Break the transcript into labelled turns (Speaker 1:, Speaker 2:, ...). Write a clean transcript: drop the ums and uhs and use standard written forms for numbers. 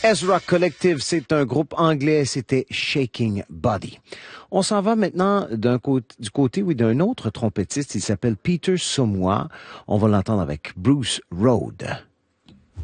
Speaker 1: Ezra Collective, c'est un groupe anglais, c'était Shaking Body. On s'en va maintenant du côté, oui, d'un autre trompettiste, il s'appelle Peter Somois. On va l'entendre avec Bruce Rhodes.